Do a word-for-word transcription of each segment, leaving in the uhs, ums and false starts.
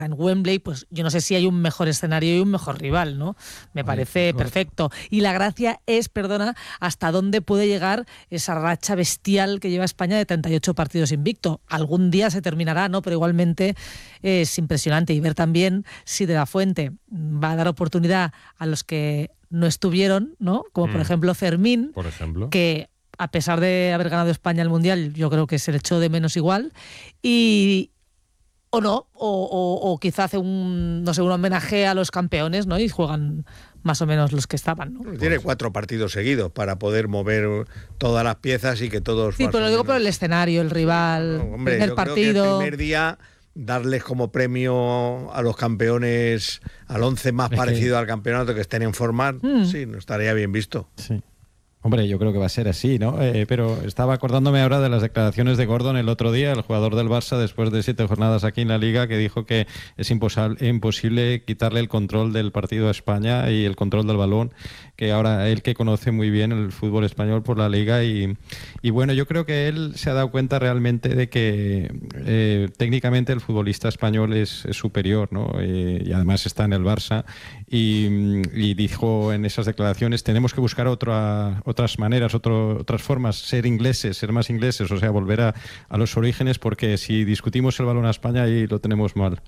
en Wembley, pues yo no sé si hay un mejor escenario y un mejor rival, ¿no? Me parece perfecto. Y la gracia es, perdona, hasta dónde puede llegar esa racha bestial que lleva España de treinta y ocho partidos invicto. Algún día se terminará, ¿no? Pero igualmente es impresionante. Y ver también si De la Fuente va a dar oportunidad a los que no estuvieron, ¿no? Como por mm. ejemplo Fermín, por ejemplo. que a pesar de haber ganado España el Mundial, yo creo que se le echó de menos igual. Y o no, o, o, o quizá hace un, no sé, un homenaje a los campeones, ¿no? Y juegan más o menos los que estaban, ¿no? Tiene cuatro partidos seguidos para poder mover todas las piezas y que todos... Sí, pero lo digo por el escenario, el rival, no, hombre, primer yo partido... Creo que el primer día darles como premio a los campeones, al once más es parecido que... al campeonato que estén en forma, mm. sí, no estaría bien visto. Sí. Hombre, yo creo que va a ser así, ¿no? Eh, pero estaba acordándome ahora de las declaraciones de Gordon el otro día, el jugador del Barça, después de siete jornadas aquí en la Liga, que dijo que es imposible, imposible quitarle el control del partido a España y el control del balón, que ahora él que conoce muy bien el fútbol español por la Liga y, y bueno, yo creo que él se ha dado cuenta realmente de que eh, técnicamente el futbolista español es, es superior, ¿no? Eh, y además está en el Barça y, y dijo en esas declaraciones, tenemos que buscar otra otras maneras, otro, otras formas, ser ingleses, ser más ingleses, o sea, volver a, a los orígenes, porque si discutimos el balón a España ahí lo tenemos mal.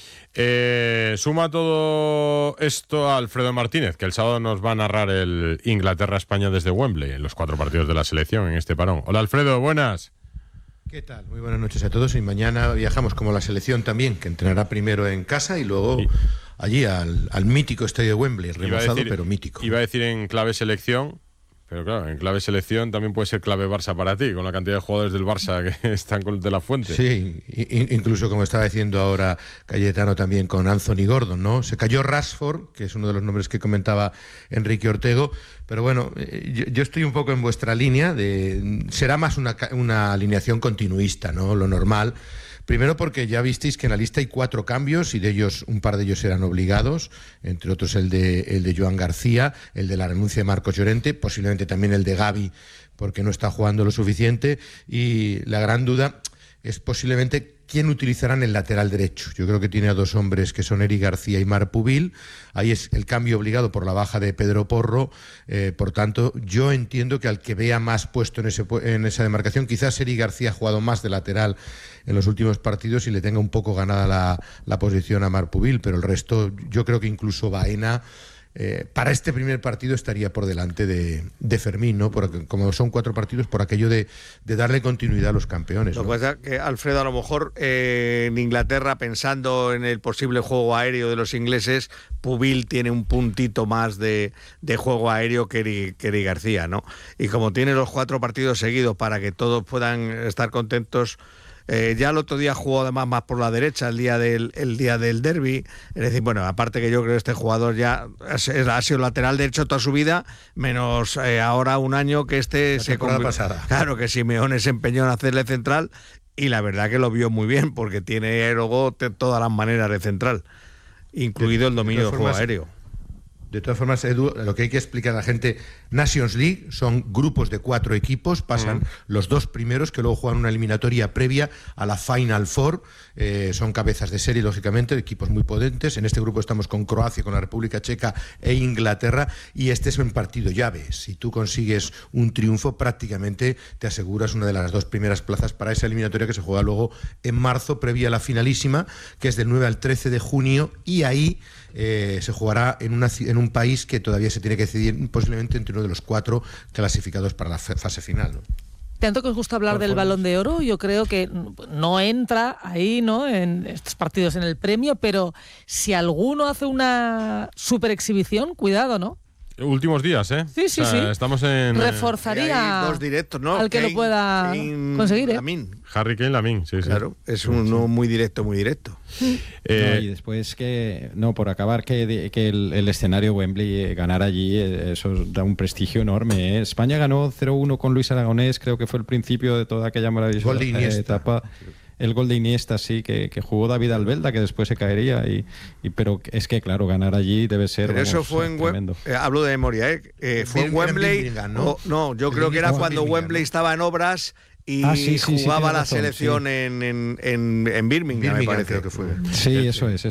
Eh, suma todo esto a Alfredo Martínez, que el sábado nos va a narrar el Inglaterra-España desde Wembley, en los cuatro partidos de la selección en este parón. Hola Alfredo, buenas. ¿Qué tal? Muy buenas noches a todos y mañana viajamos como la selección también, que entrenará primero en casa y luego... Sí. Allí al, al mítico estadio de Wembley, remozado decir, pero mítico. Iba a decir en clave selección... Pero claro, en clave selección también puede ser clave Barça para ti, con la cantidad de jugadores del Barça que están con De la Fuente. Sí, incluso como estaba diciendo ahora Cayetano también con Anthony Gordon, ¿no? Se cayó Rashford, que es uno de los nombres que comentaba Enrique Ortego, pero bueno, yo, yo estoy un poco en vuestra línea, de será más una, una alineación continuista, ¿no? Lo normal. Primero porque ya visteis que en la lista hay cuatro cambios y de ellos un par de ellos eran obligados, entre otros el de, el de Joan García, el de la renuncia de Marcos Llorente, posiblemente también el de Gavi porque no está jugando lo suficiente y la gran duda es posiblemente quién utilizarán el lateral derecho. Yo creo que tiene a dos hombres que son Eric García y Marc Pubil. Ahí es el cambio obligado por la baja de Pedro Porro. Eh, por tanto, yo entiendo que al que vea más puesto en, ese, en esa demarcación, quizás Eric García ha jugado más de lateral en los últimos partidos y le tenga un poco ganada la, la posición a Marc Pubil, pero el resto, yo creo que incluso Baena... Eh, para este primer partido estaría por delante de, de Fermín, ¿no? Porque, como son cuatro partidos, por aquello de, de darle continuidad a los campeones, ¿no? Lo que pasa es que, Alfredo, a lo mejor eh, en Inglaterra, pensando en el posible juego aéreo de los ingleses, Pubil tiene un puntito más de, de juego aéreo que Eri, que Eri García, ¿no? Y como tiene los cuatro partidos seguidos para que todos puedan estar contentos... Eh, ya el otro día jugó además más por la derecha el día del el día del derbi, es decir, bueno, aparte que yo creo que este jugador ya es, es, ha sido lateral derecho toda su vida, menos eh, ahora un año que este la se conv... pasada. Claro que Simeone se empeñó en hacerle central y la verdad que lo vio muy bien porque tiene luego todas las maneras de central, incluido de, el dominio del juego aéreo. De todas formas, Edu, lo que hay que explicar a la gente, Nations League son grupos de cuatro equipos, pasan uh-huh. los dos primeros que luego juegan una eliminatoria previa a la Final Four, eh, son cabezas de serie, lógicamente, equipos muy potentes. En este grupo estamos con Croacia, con la República Checa e Inglaterra, y este es un partido llave. Si tú consigues un triunfo, prácticamente te aseguras una de las dos primeras plazas para esa eliminatoria que se juega luego en marzo, previa a la finalísima, que es del nueve al trece de junio, y ahí eh, se jugará en, una, en un país que todavía se tiene que decidir posiblemente entre uno de los cuatro clasificados para la fase final, ¿no? Tanto que os gusta hablar del Balón de Oro, yo creo que no entra ahí, ¿no?, en estos partidos en el premio, pero si alguno hace una super exhibición, cuidado, ¿no? Últimos días, ¿eh? Sí, sí, o sea, sí. Estamos en... Reforzaría dos directos, ¿no? al que Kane, lo pueda Kane, conseguir, ¿eh? Lamin. Harry Kane, Lamin, sí, sí. Claro, es uno muy directo, muy directo. Eh, no, y después que, no, por acabar, que, que el, el escenario Wembley, eh, ganar allí, eh, eso da un prestigio enorme, ¿eh? España ganó cero uno con Luis Aragonés, creo que fue el principio de toda aquella maravillosa eh, etapa. El gol de Iniesta, sí, que, que jugó David Albelda, que después se caería, y, y pero es que, claro, ganar allí debe ser... Pero vamos, eso fue en Wembley, eh, hablo de memoria, ¿eh? eh fue en Wembley, no, no, yo creo que era cuando Wembley estaba en obras y ah, sí, sí, jugaba sí, la razón, selección sí. en, en, en, en Birmingham, Birmingham me parece creo que fue. Sí, eso es.